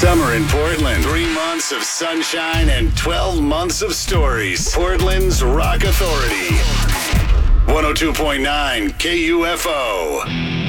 summer in Portland. 3 months of sunshine and 12 months of stories. Portland's Rock Authority. 102.9 KUFO.